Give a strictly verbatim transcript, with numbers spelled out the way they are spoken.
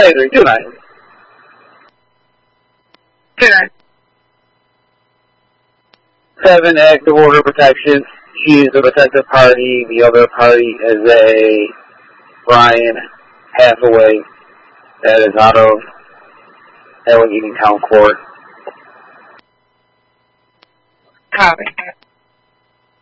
I agree. Good night. Good night. Seven, active order protection. She is the protected party. The other party is a Brian Hathaway that is out of Allegheny Town Court. Copy.